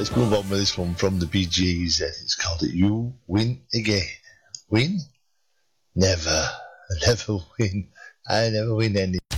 let's move on with this one from the Bee Gees. It's called You Win Again. Win? Never. Never win. I never win any.